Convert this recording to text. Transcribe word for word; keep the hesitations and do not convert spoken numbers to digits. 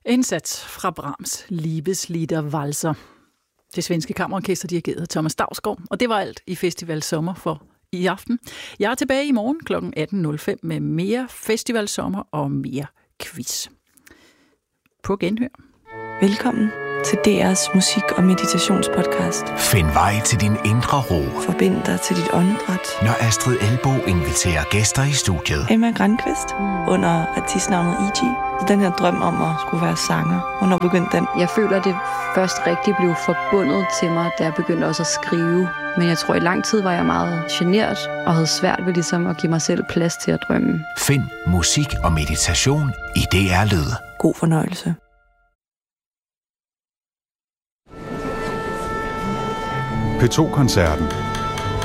En sats fra Brahms' Liebeslieder Walser. Det svenske kammerorkester dirigeret af Thomas Dausgaard, og det var alt i Festival Sommer for i aften. Jeg er tilbage i morgen kl. atten nul fem med mere Festival Sommer og mere quiz. På genhør. Velkommen til D R's musik- og meditationspodcast. Find vej til din indre ro. Forbind dig til dit åndedræt. Når Astrid Elbo inviterer gæster i studiet. Emma Grankvist under artistnavnet E G. Den her drøm om at skulle være sanger. Hvornår begyndte den? Jeg føler, at det først rigtig blev forbundet til mig, da jeg begyndte også at skrive. Men jeg tror, i lang tid var jeg meget genert og havde svært ved ligesom at give mig selv plads til at drømme. Find musik og meditation i D R Lyd. God fornøjelse. P to Koncerten.